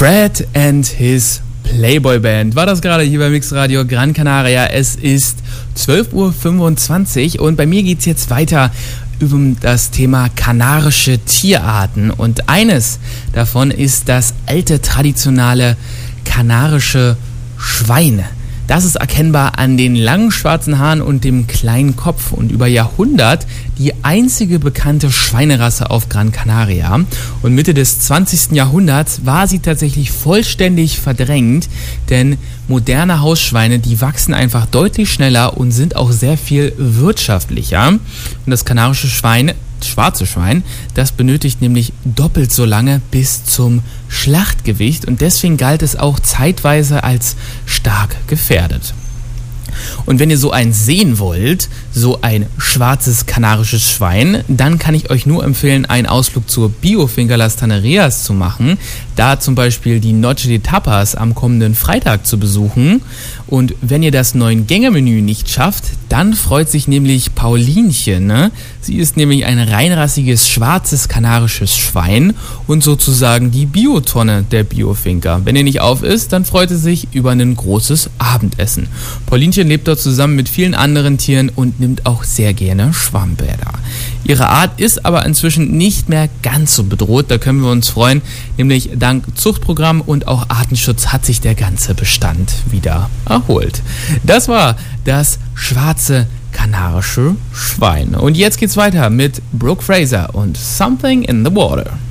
Fred and his Playboy Band war das gerade hier bei Mixradio Gran Canaria. Es ist 12:25 Uhr und bei mir geht es jetzt weiter um das Thema kanarische Tierarten. Und eines davon ist das alte, traditionelle kanarische Schwein. Das ist erkennbar an den langen schwarzen Haaren und dem kleinen Kopf und über Jahrhundert die einzige bekannte Schweinerasse auf Gran Canaria. Und Mitte des 20. Jahrhunderts war sie tatsächlich vollständig verdrängt, denn moderne Hausschweine, die wachsen einfach deutlich schneller und sind auch sehr viel wirtschaftlicher. Und das kanarische Schwein, schwarze Schwein, das benötigt nämlich doppelt so lange bis zum Schlachtgewicht und deswegen galt es auch zeitweise als stark gefährdet. Und wenn ihr so eins sehen wollt, so ein schwarzes kanarisches Schwein, dann kann ich euch nur empfehlen, einen Ausflug zur Biofinca Las Tannerías zu machen, da zum Beispiel die Noche de Tapas am kommenden Freitag zu besuchen. Und wenn ihr das 9-Gänge-Menü nicht schafft, dann freut sich nämlich Paulinchen, ne? Sie ist nämlich ein reinrassiges schwarzes kanarisches Schwein und sozusagen die Biotonne der Biofinca. Wenn ihr nicht auf ist, dann freut sie sich über ein großes Abendessen. Paulinchen lebt dort zusammen mit vielen anderen Tieren und nimmt auch sehr gerne Schwammbäder. Ihre Art ist aber inzwischen nicht mehr ganz so bedroht, da können wir uns freuen, nämlich dank Zuchtprogramm und auch Artenschutz hat sich der ganze Bestand wieder erholt. Das war das schwarze kanarische Schwein. Und jetzt geht's weiter mit Brooke Fraser und Something in the Water.